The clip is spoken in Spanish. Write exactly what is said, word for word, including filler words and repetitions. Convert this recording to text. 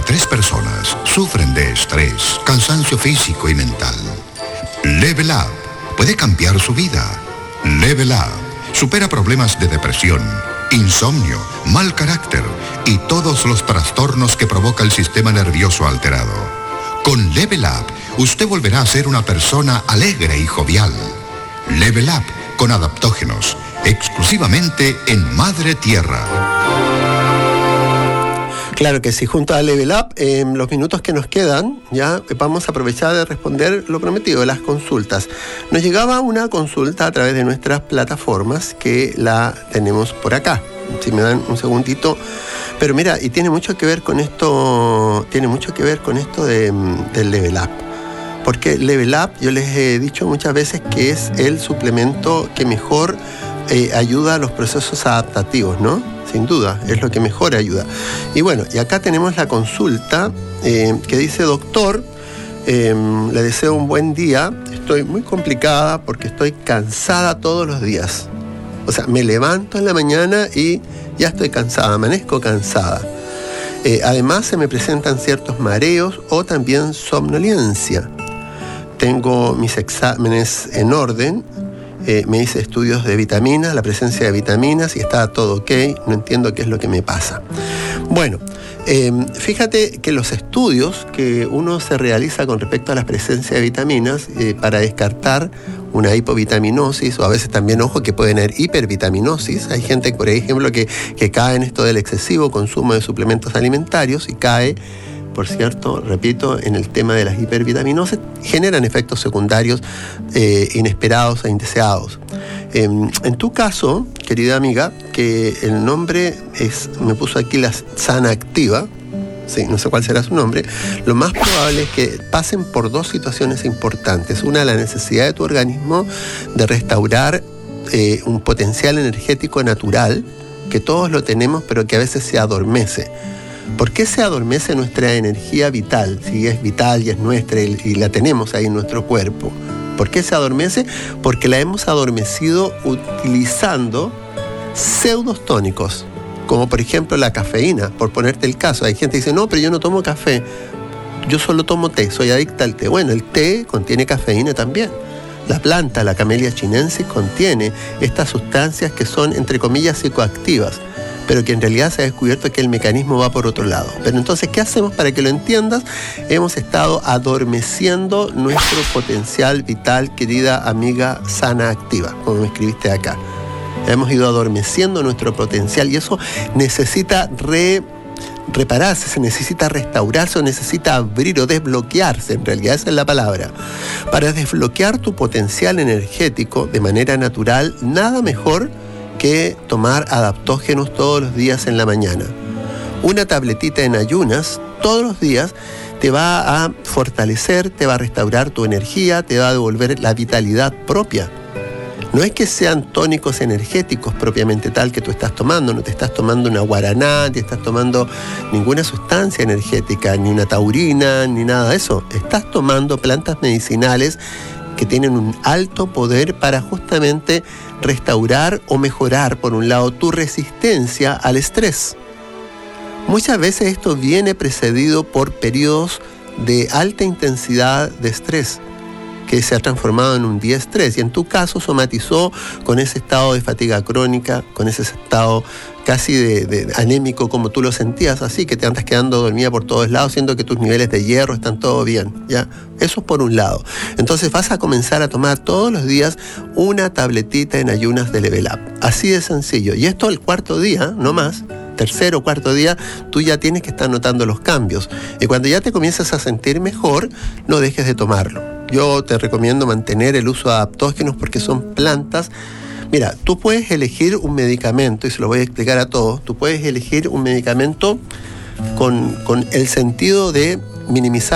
cada tres personas sufren de estrés, cansancio físico y mental. Level Up puede cambiar su vida. Level Up supera problemas de depresión, insomnio, mal carácter y todos los trastornos que provoca el sistema nervioso alterado. Con Level Up, usted volverá a ser una persona alegre y jovial. Level Up con adaptógenos, exclusivamente en Madre Tierra. Claro que sí, junto a Level Up, en los minutos que nos quedan, ya vamos a aprovechar de responder lo prometido, las consultas. Nos llegaba una consulta a través de nuestras plataformas que la tenemos por acá. Si me dan un segundito. Pero mira, y tiene mucho que ver con esto, tiene mucho que ver con esto de, del Level Up. Porque Level Up, yo les he dicho muchas veces que es el suplemento que mejor eh, ayuda a los procesos adaptativos, ¿no? Sin duda, es lo que mejor ayuda. Y bueno, y acá tenemos la consulta eh, que dice: doctor, eh, le deseo un buen día. Estoy muy complicada porque estoy cansada todos los días. O sea, me levanto en la mañana y ya estoy cansada, amanezco cansada. Eh, además, se me presentan ciertos mareos o también somnolencia. Tengo mis exámenes en orden. Eh, me hice estudios de vitaminas, la presencia de vitaminas, y está todo ok, no entiendo qué es lo que me pasa. Bueno, eh, fíjate que los estudios que uno se realiza con respecto a la presencia de vitaminas eh, para descartar una hipovitaminosis, o a veces también, ojo, que pueden haber hipervitaminosis. Hay gente, por ejemplo, que, que cae en esto del excesivo consumo de suplementos alimentarios y cae, por cierto, repito, en el tema de las hipervitaminosis, generan efectos secundarios eh, inesperados e indeseados. Eh, en tu caso, querida amiga, que el nombre es, me puso aquí la Sana Activa, sí, no sé cuál será su nombre, lo más probable es que pasen por dos situaciones importantes. Una, la necesidad de tu organismo de restaurar eh, un potencial energético natural, que todos lo tenemos, pero que a veces se adormece. ¿Por qué se adormece nuestra energía vital? Si es vital y es nuestra y, y la tenemos ahí en nuestro cuerpo. ¿Por qué se adormece? Porque la hemos adormecido utilizando pseudos tónicos, como por ejemplo la cafeína, por ponerte el caso. Hay gente que dice: no, pero yo no tomo café, yo solo tomo té, soy adicta al té. Bueno, el té contiene cafeína también. La planta, la Camellia chinensis, contiene estas sustancias que son, entre comillas, psicoactivas, pero que en realidad se ha descubierto que el mecanismo va por otro lado. Pero entonces, ¿qué hacemos para que lo entiendas? Hemos estado adormeciendo nuestro potencial vital, querida amiga Sana Activa, como me escribiste acá. Hemos ido adormeciendo nuestro potencial y eso necesita re, repararse, se necesita restaurarse o necesita abrir o desbloquearse, en realidad esa es la palabra. Para desbloquear tu potencial energético de manera natural, nada mejor que tomar adaptógenos todos los días en la mañana. Una tabletita en ayunas todos los días te va a fortalecer, te va a restaurar tu energía, te va a devolver la vitalidad propia. No es que sean tónicos energéticos propiamente tal que tú estás tomando, no te estás tomando una guaraná, ni estás tomando ninguna sustancia energética, ni una taurina, ni nada de eso. Estás tomando plantas medicinales que tienen un alto poder para justamente restaurar o mejorar, por un lado, tu resistencia al estrés. Muchas veces esto viene precedido por periodos de alta intensidad de estrés, que se ha transformado en un diestrés, y en tu caso somatizó con ese estado de fatiga crónica, con ese estado casi de, de anémico, como tú lo sentías, así que te andas quedando dormida por todos lados, siendo que tus niveles de hierro están todo bien, ¿ya? Eso es por un lado. Entonces vas a comenzar a tomar todos los días una tabletita en ayunas de Level Up, así de sencillo, y esto el cuarto día, no más, tercero o cuarto día, tú ya tienes que estar notando los cambios, y cuando ya te comienzas a sentir mejor, no dejes de tomarlo. Yo te recomiendo mantener el uso de adaptógenos porque son plantas. Mira, tú puedes elegir un medicamento, y se lo voy a explicar a todos, tú puedes elegir un medicamento con, con el sentido de minimizar